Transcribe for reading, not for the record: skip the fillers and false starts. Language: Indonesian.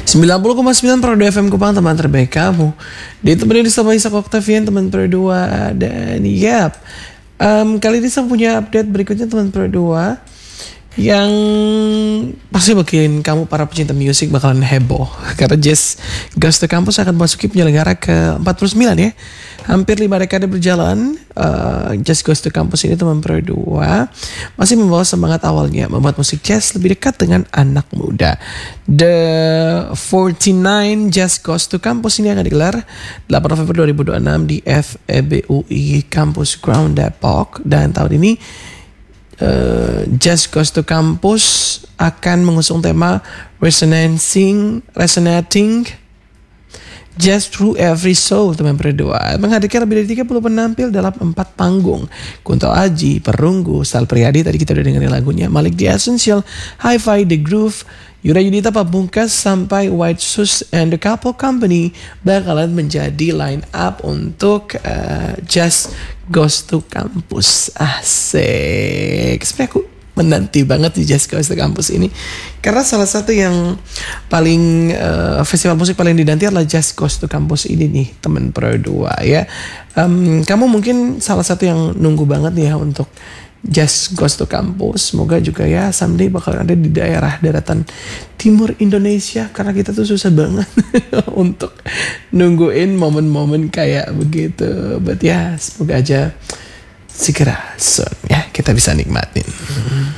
90,9 Pro FM Kupang, teman terbaik kamu. Ditemani sama Isak Octavian, teman Pro 2. Dan kali ini saya punya update berikutnya, teman Pro 2, yang pasti bikin kamu para pecinta musik bakalan heboh. Karena Jazz Goes to Campus akan memasuki penyelenggara ke-49 ya. Hampir 5 dekade berjalan, Jazz Goes to Campus ini, teman Pro 2, masih membawa semangat awalnya membuat musik jazz lebih dekat dengan anak muda. The 49 Jazz Goes to Campus ini akan digelar 8 November 2026 di FEBUI Campus Ground Depok. Dan tahun ini Jazz Goes to Campus akan mengusung tema Resonating Jazz Through Every Soul, teman berdua. Menghadirkan lebih dari 30 penampil dalam 4 panggung. Kunto Aji, Perunggu, Sal Priadi, tadi kita udah dengerin lagunya, Malik The Essential, Hi-Fi, The Groove, Yura Yunita, Pamungkas, sampai White Shoes and The Couple Company bakalan menjadi line up untuk Jazz Goes to Campus. Asik. Sebenarnya aku menanti banget di Jazz Goes to Campus ini, karena salah satu yang paling festival musik paling dinanti adalah Jazz Goes to Campus ini nih, teman Pro 2 ya. Kamu mungkin salah satu yang nunggu banget nih ya untuk Jazz Goes to Campus. Semoga juga ya someday bakal ada di daerah daratan timur Indonesia, karena kita tuh susah banget untuk nungguin momen-momen kayak begitu. But ya, semoga aja segera soon ya kita bisa nikmatin.